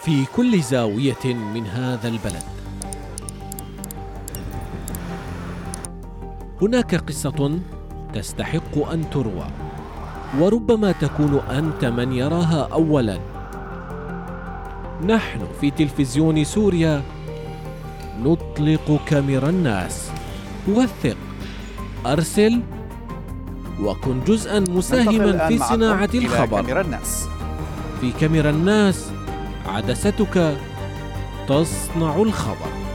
في كل زاوية من هذا البلد هناك قصة تستحق أن تروى، وربما تكون أنت من يراها أولاً. نحن في تلفزيون سوريا نطلق كاميرا الناس. وثق، أرسل، وكن جزءاً مساهماً في صناعة الخبر. في كاميرا الناس عدستك تصنع الخبر.